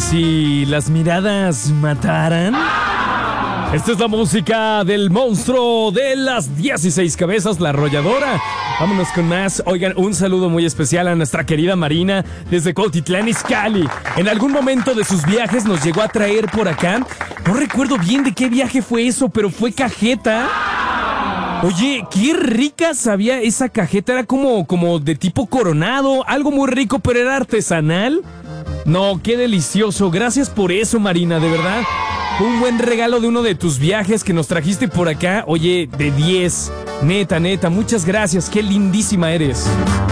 si las miradas mataran? Esta es la música del monstruo de las 16 cabezas, la arrolladora. Vámonos con más. Oigan, un saludo muy especial a nuestra querida Marina desde Cuautitlán Izcalli. En algún momento de sus viajes nos llegó a traer por acá. No recuerdo bien de qué viaje fue eso, pero fue cajeta. Oye, qué rica sabía esa cajeta. Era como de tipo coronado, algo muy rico, pero era artesanal. No, qué delicioso. Gracias por eso, Marina, de verdad. Un buen regalo de uno de tus viajes que nos trajiste por acá. Oye, de 10. Neta, muchas gracias. Qué lindísima eres.